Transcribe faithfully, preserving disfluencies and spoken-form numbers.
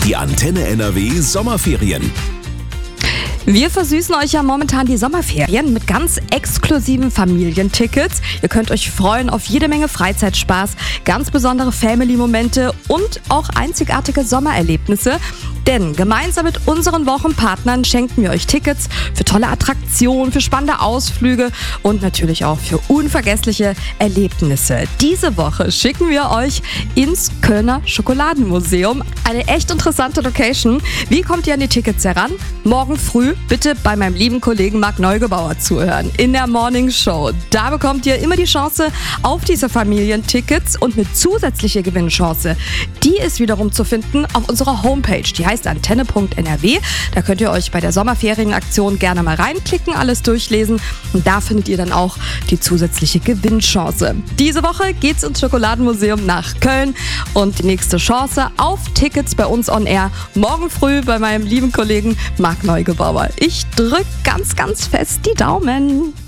Die Antenne N R W Sommerferien. Wir versüßen euch ja momentan die Sommerferien mit ganz exklusiven Familientickets. Ihr könnt euch freuen auf jede Menge Freizeitspaß, ganz besondere Family-Momente und auch einzigartige Sommererlebnisse. Denn gemeinsam mit unseren Wochenpartnern schenken wir euch Tickets für tolle Attraktionen, für spannende Ausflüge und natürlich auch für unvergessliche Erlebnisse. Diese Woche schicken wir euch ins Kölner Schokoladenmuseum. Eine echt interessante Location. Wie kommt ihr an die Tickets heran? Morgen früh bitte bei meinem lieben Kollegen Marc Neugebauer zuhören in der Morning Show. Da bekommt ihr immer die Chance auf diese Familientickets und eine zusätzliche Gewinnchance. Die ist wiederum zu finden auf unserer Homepage. Die heißt antenne punkt n r w. Da könnt ihr euch bei der Sommerferienaktion gerne mal reinklicken, alles durchlesen und da findet ihr dann auch die zusätzliche Gewinnchance. Diese Woche geht's ins Schokoladenmuseum nach Köln und die nächste Chance auf Tickets bei uns on air morgen früh bei meinem lieben Kollegen Marc Neugebauer. Ich drück ganz, ganz fest die Daumen.